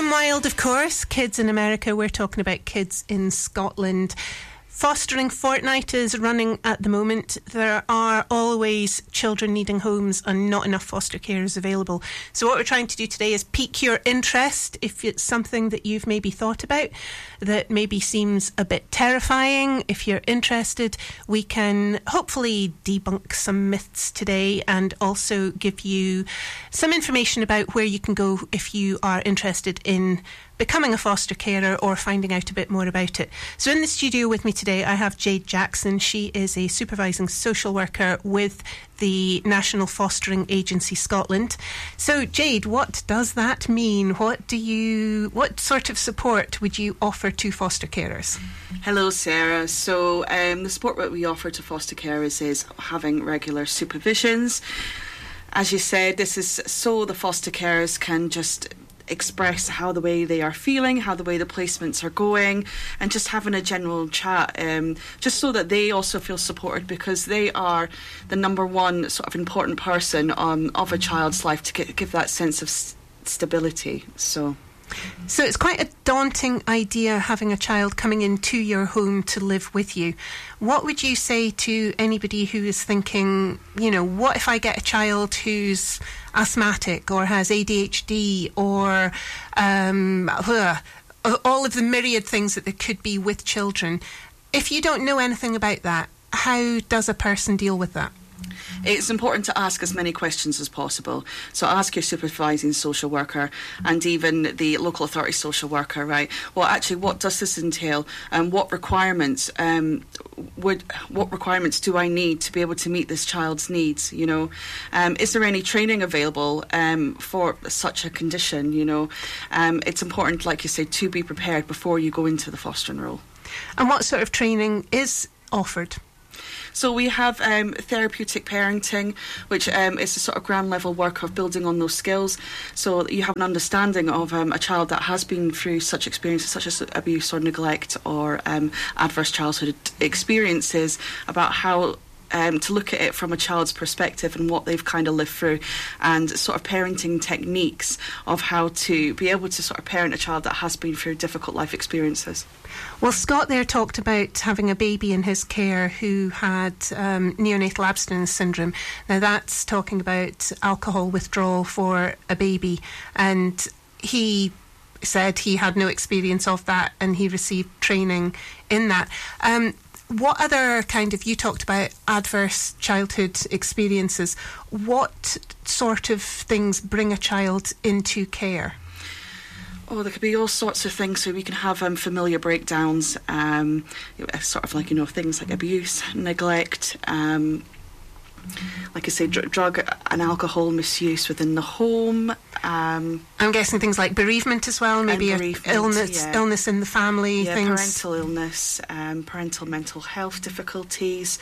I'm Wild, of course. Kids in America. We're talking about kids in Scotland. Fostering Fortnight is running at the moment. There are always children needing homes and not enough foster carers available. So what we're trying to do today is pique your interest if it's something that you've maybe thought about that maybe seems a bit terrifying. If you're interested, we can hopefully debunk some myths today and also give you some information about where you can go if you are interested in becoming a foster carer or finding out a bit more about it. So in the studio with me today, I have Jade Jackson. She is a supervising social worker with the National Fostering Agency Scotland. So Jade, what does that mean? What sort of support would you offer to foster carers? Hello, Sarah. So the support that we offer to foster carers is having regular supervisions. As you said, this is so the foster carers can just express how the way they are feeling, how the way the placements are going, and just having a general chat, just so that they also feel supported, because they are the number one sort of important person of a child's life to give that sense of stability. So it's quite a daunting idea, having a child coming into your home to live with you. What would you say to anybody who is thinking, what if I get a child who's asthmatic or has ADHD or all of the myriad things that there could be with children? If you don't know anything about that, how does a person deal with that? It's important to ask as many questions as possible. So ask your supervising social worker and even the local authority social worker, right? Well, actually, what does this entail? And what requirements what requirements do I need to be able to meet this child's needs? Is there any training available for such a condition? It's important, like you say, to be prepared before you go into the fostering role. And what sort of training is offered? So we have therapeutic parenting, which is a sort of ground level work of building on those skills, so that you have an understanding of a child that has been through such experiences such as abuse or neglect or adverse childhood experiences, about how to look at it from a child's perspective and what they've kind of lived through, and sort of parenting techniques of how to be able to sort of parent a child that has been through difficult life experiences. Well, Scott there talked about having a baby in his care who had neonatal abstinence syndrome. Now that's talking about alcohol withdrawal for a baby, and he said he had no experience of that and he received training in that. What other you talked about adverse childhood experiences. What sort of things bring a child into care? Oh, there could be all sorts of things. So we can have familiar breakdowns, sort of things like abuse, neglect, like I say, drug and alcohol misuse within the home. I'm guessing things like bereavement as well, maybe illness in the family. Yeah, things. Parental illness, parental mental health difficulties,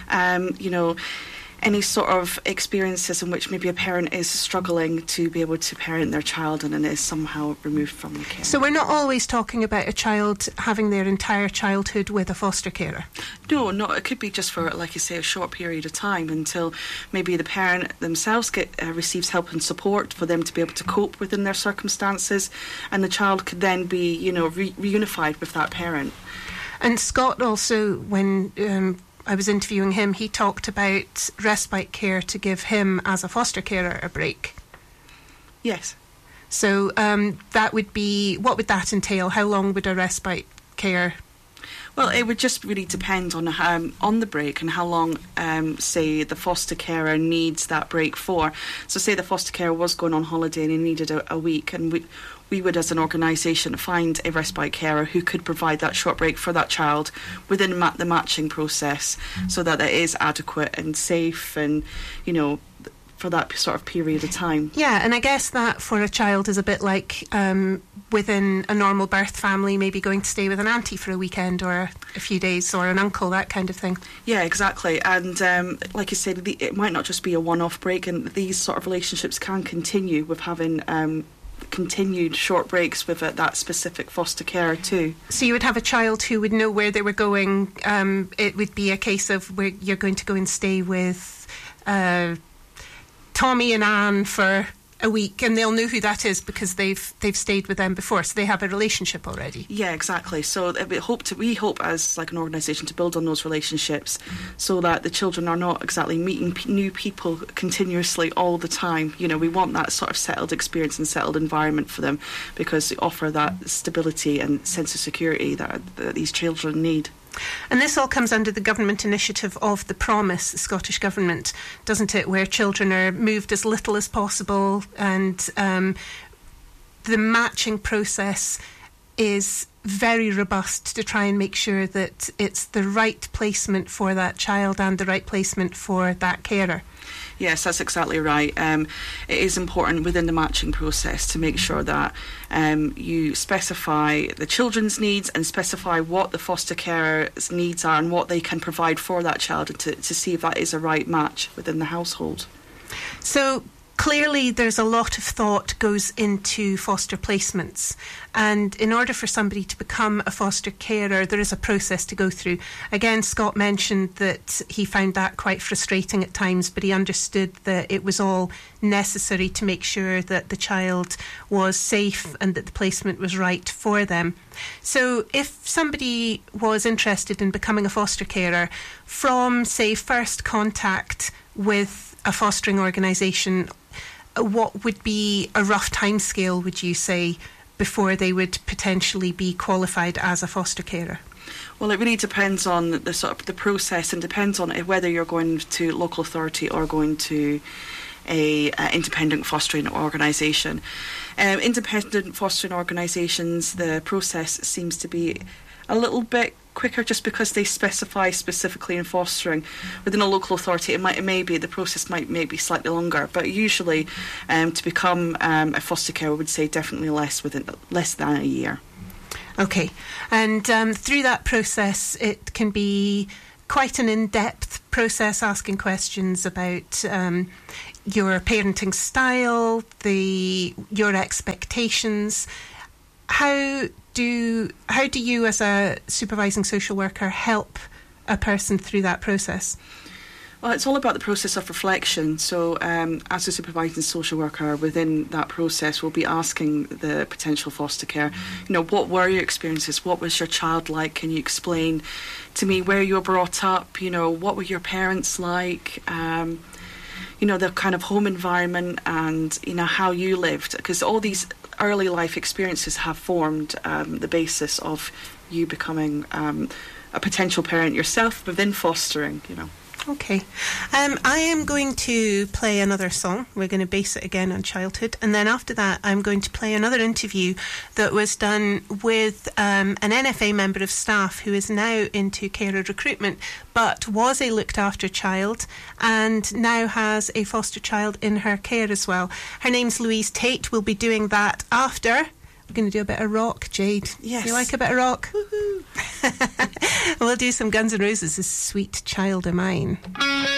any sort of experiences in which maybe a parent is struggling to be able to parent their child and is somehow removed from the care. So we're not always talking about a child having their entire childhood with a foster carer? No, it could be just for, like you say, a short period of time until maybe the parent themselves receives help and support for them to be able to cope within their circumstances, and the child could then be, reunified with that parent. And Scott also, when I was interviewing him, he talked about respite care to give him as a foster carer a break. Yes. So that would be, what would that entail? How long would a respite care? Well, it would just really depend on the break and how long, say, the foster carer needs that break for. So say the foster carer was going on holiday and he needed a week, and we would, as an organisation, find a respite carer who could provide that short break for that child within the matching process, so that it is adequate and safe and, for that sort of period of time. Yeah, and I guess that for a child is a bit like within a normal birth family, maybe going to stay with an auntie for a weekend or a few days, or an uncle, that kind of thing. Yeah, exactly. And like you said, it might not just be a one-off break, and these sort of relationships can continue with having continued short breaks with that specific foster carer too. So you would have a child who would know where they were going. It would be a case of where you're going to go and stay with Tommy and Anne for a week, and they'll know who that is because they've stayed with them before, so they have a relationship already. Yeah, exactly. So we hope as like an organisation to build on those relationships, so that the children are not exactly meeting new people continuously all the time. You know, we want that sort of settled experience and settled environment for them, because they offer that stability and sense of security that these children need. And this all comes under the government initiative of the Promise, the Scottish Government, doesn't it, where children are moved as little as possible, and the matching process is very robust to try and make sure that it's the right placement for that child and the right placement for that carer. Yes, that's exactly right. It is important within the matching process to make sure that you specify the children's needs and specify what the foster carer's needs are and what they can provide for that child, and to see if that is a right match within the household. So clearly there's a lot of thought goes into foster placements, and in order for somebody to become a foster carer, there is a process to go through. Again, Scott mentioned that he found that quite frustrating at times, but he understood that it was all necessary to make sure that the child was safe and that the placement was right for them. So if somebody was interested in becoming a foster carer, from, say, first contact with a fostering organisation, what would be a rough timescale, would you say, before they would potentially be qualified as a foster carer? Well, it really depends on the sort of the process, and depends on whether you're going to local authority or going to a independent fostering organisation. Independent fostering organisations, the process seems to be a little bit quicker, just because they specify specifically in fostering. Within a local authority, the process might be slightly longer, but usually to become a foster carer, I would say definitely less than a year. Okay, and through that process, it can be quite an in-depth process, asking questions about your parenting style, your expectations. How do you, as a supervising social worker, help a person through that process? Well, it's all about the process of reflection. So as a supervising social worker, within that process, we'll be asking the potential foster care, what were your experiences? What was your child like? Can you explain to me where you were brought up? What were your parents like? The kind of home environment, and how you lived, because all these early life experiences have formed the basis of you becoming a potential parent yourself within fostering. Okay. I am going to play another song. We're going to base it again on childhood. And then after that, I'm going to play another interview that was done with an NFA member of staff who is now into carer recruitment, but was a looked after child and now has a foster child in her care as well. Her name's Louise Tate. We'll be doing that after. We're going to do a bit of rock, Jade. Yes. You like a bit of rock? Woohoo! We'll do some Guns N' Roses' Sweet Child O' Mine.